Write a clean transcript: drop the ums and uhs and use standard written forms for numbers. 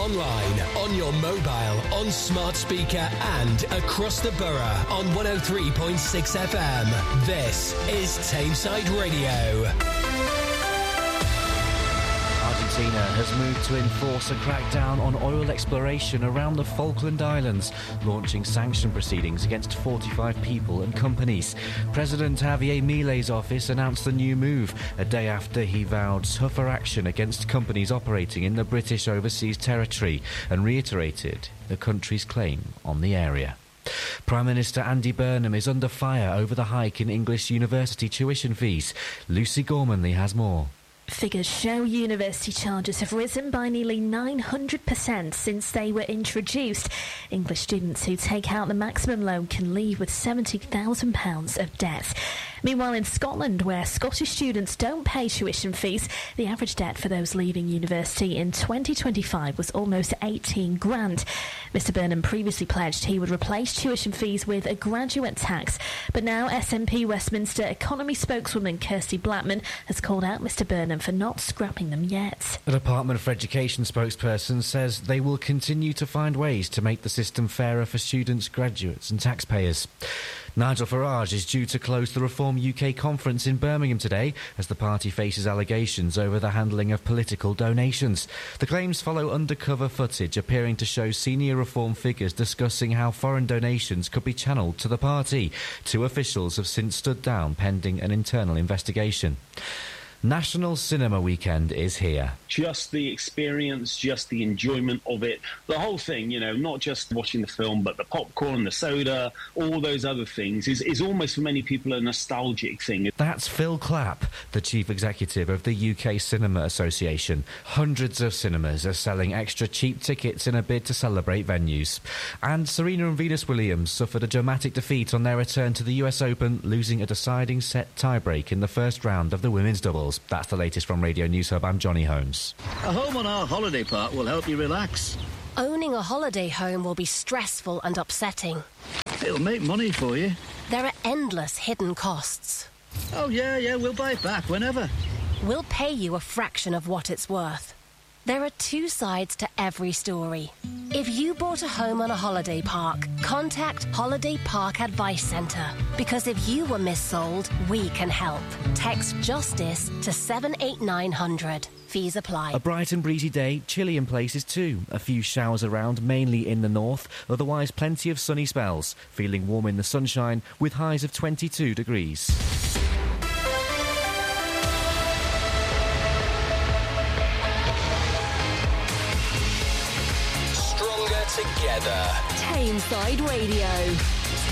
online, on your mobile, on smart speaker and across the borough on 103.6 FM. This is Tameside Radio. Argentina has moved to enforce a crackdown on oil exploration around the Falkland Islands, launching sanction proceedings against 45 people and companies. President Javier Milei's office announced the new move a day after he vowed tougher action against companies operating in the British overseas territory and reiterated the country's claim on the area. Prime Minister Andy Burnham is under fire over the hike in English university tuition fees. Lucy Gormanley has more. Figures show university charges have risen by nearly 900% since they were introduced. English students who take out the maximum loan can leave with £70,000 of debt. Meanwhile, in Scotland, where Scottish students don't pay tuition fees, the average debt for those leaving university in 2025 was almost 18 grand. Mr Burnham previously pledged he would replace tuition fees with a graduate tax, but now SNP Westminster economy spokeswoman Kirsty Blackman has called out Mr Burnham for not scrapping them yet. The Department for Education spokesperson says they will continue to find ways to make the system fairer for students, graduates and taxpayers. Nigel Farage is due to close the Reform UK conference in Birmingham today as the party faces allegations over the handling of political donations. The claims follow undercover footage appearing to show senior Reform figures discussing how foreign donations could be channelled to the party. Two officials have since stood down pending an internal investigation. National Cinema Weekend is here. Just the experience, just the enjoyment of it, the whole thing, you know, not just watching the film, but the popcorn, the soda, all those other things is almost for many people a nostalgic thing. That's Phil Clapp, the Chief Executive of the UK Cinema Association. Hundreds of cinemas are selling extra cheap tickets in a bid to celebrate venues. And Serena and Venus Williams suffered a dramatic defeat on their return to the US Open, losing a deciding set tiebreak in the first round of the women's doubles. That's the latest from Radio News Hub. I'm Johnny Holmes. A home on our holiday park will help you relax. Owning a holiday home will be stressful and upsetting. It'll make money for you. There are endless hidden costs. Oh, yeah, we'll buy it back whenever. We'll pay you a fraction of what it's worth. There are two sides to every story. If you bought a home on a holiday park, contact Holiday Park Advice Centre. Because if you were missold, we can help. Text JUSTICE to 78900. Fees apply. A bright and breezy day, chilly in places too. A few showers around, mainly in the north. Otherwise, plenty of sunny spells. Feeling warm in the sunshine with highs of 22 degrees. Together. Tameside Radio.